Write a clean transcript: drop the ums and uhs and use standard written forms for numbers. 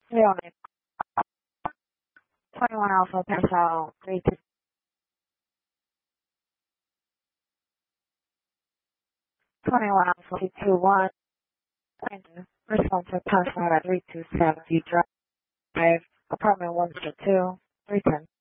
Leonic, 21 Alpha Pascal 21 Alpha 221. Responsive Pascal at 327 drive, apartment 102, 310.